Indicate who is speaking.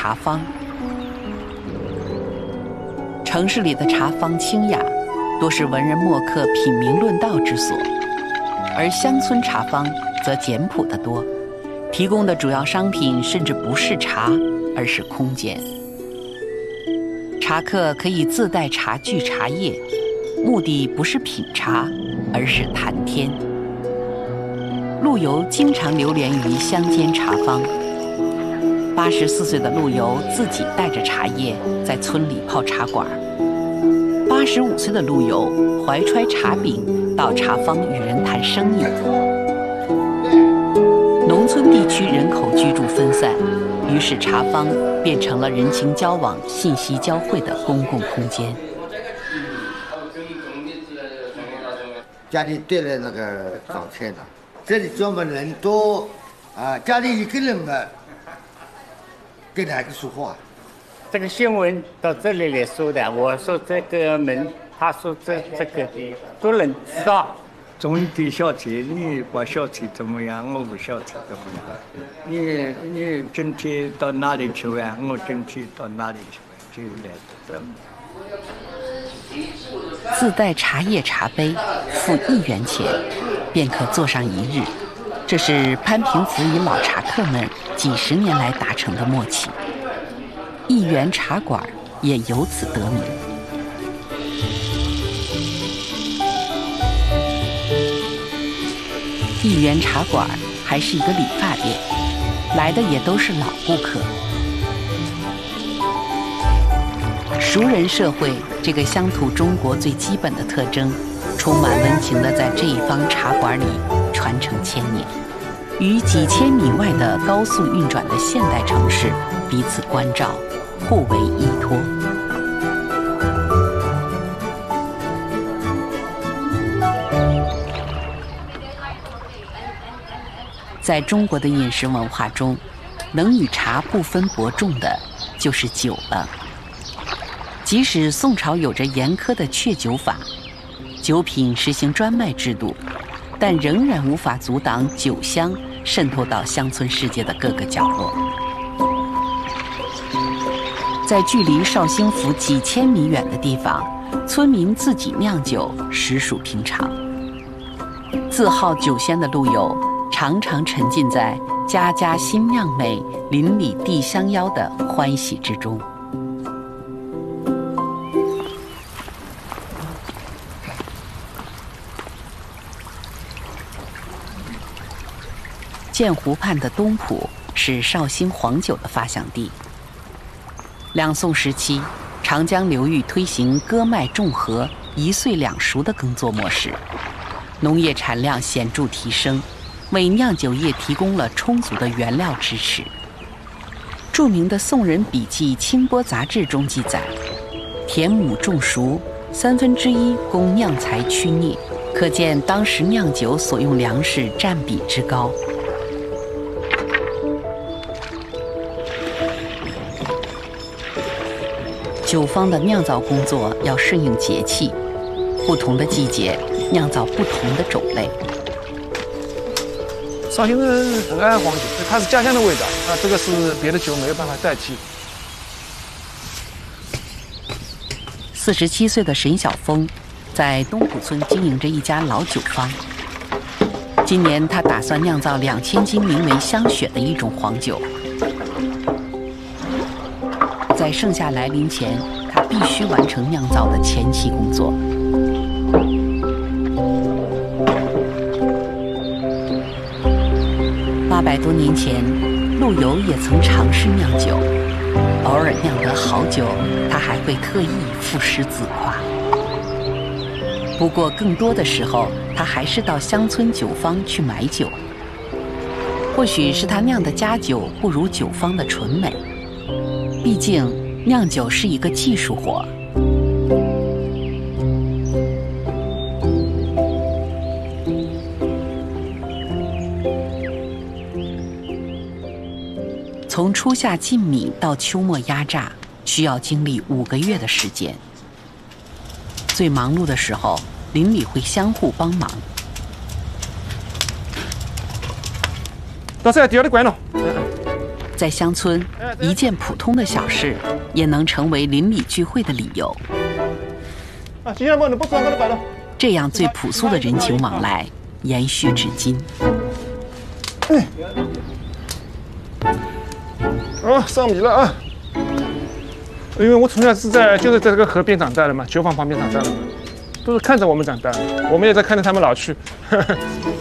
Speaker 1: 茶坊。城市里的茶坊清雅，多是文人墨客品茗论道之所，而乡村茶坊则简朴得多，提供的主要商品甚至不是茶，而是空间。茶客可以自带茶具茶叶，目的不是品茶，而是谈天。陆游经常流连于乡间茶坊。84岁的陆游自己带着茶叶在村里泡茶馆，85岁的陆游怀揣茶饼到茶坊与人谈生意。农村地区人口居住分散，于是茶坊变成了人情交往、信息交汇的公共空间。
Speaker 2: 家里炖了那个早餐的，这里专门人多啊，家里一个人嘛，跟哪个说话？
Speaker 3: 这个新闻到这里来说的，我说这个门，他说这个都能知道。
Speaker 4: 中一点小菜，你把小菜怎么样？我不小菜怎么样？你整天到哪里去玩？我整天到哪里去玩？就来这。
Speaker 1: 自带茶叶茶杯，付1元钱，便可坐上一日。这是潘平子与老茶客们几十年来达成的默契。1元茶馆也由此得名。1元茶馆还是一个理发店，来的也都是老顾客。熟人社会这个乡土中国最基本的特征，充满温情地在这一方茶馆里传承千年，与几千米外的高速运转的现代城市彼此关照，互为依托。在中国的饮食文化中，能与茶不分伯仲的就是酒了。即使宋朝有着严苛的确酒法，酒品实行专卖制度，但仍然无法阻挡酒香渗透到乡村世界的各个角落。在距离绍兴府几千米远的地方，村民自己酿酒实属平常。自好酒仙的陆游常常沉浸在家家新酿美，邻里递香邀的欢喜之中。建湖畔的东浦是绍兴黄酒的发祥地。两宋时期，长江流域推行割麦种禾、1岁2熟的耕作模式，农业产量显著提升，为酿酒业提供了充足的原料支持。著名的宋人笔记《清波杂志》中记载，田亩种熟1/3供酿材驱孽，可见当时酿酒所用粮食占比之高。酒坊的酿造工作要顺应节气，不同的季节酿造不同的种类。
Speaker 5: 绍兴人很爱黄酒，它是家乡的味道啊，这个是别的酒没有办法代替。
Speaker 1: 47岁的沈晓峰在东浦村经营着一家老酒坊。今年他打算酿造2000斤名为香雪的一种黄酒。在盛夏来临前，他必须完成酿造的前期工作。800多年前，陆游也曾尝试酿酒，偶尔酿得好酒，他还会特意赋诗自夸。不过更多的时候，他还是到乡村酒坊去买酒。或许是他酿的佳酒不如酒坊的纯美，毕竟酿酒是一个技术活。从初夏浸米到秋末压榨，需要经历5个月的时间。最忙碌的时候，邻里会相互帮忙。
Speaker 5: 到这第二的关了。
Speaker 1: 在乡村，一件普通的小事也能成为邻里聚会的理由。
Speaker 5: 啊，今天帮你不装，给你摆了。
Speaker 1: 这样最朴素的人情往来延续至今。
Speaker 5: 上米了啊！因为我从小就是在这个河边长大的嘛，酒坊旁边长大的嘛，都是看着我们长大的，我们也在看着他们老去。